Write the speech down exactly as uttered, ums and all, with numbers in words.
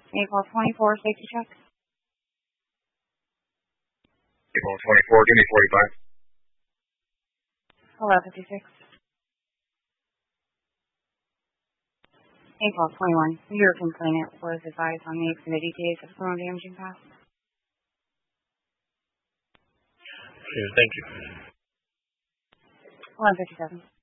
April twenty-four, safety check. April twenty-four, give me forty-five. Hello, fifty-six. April twenty-one, your complainant was advised on the extended details of storm damaging past. Okay, thank you. eleven fifty-seven.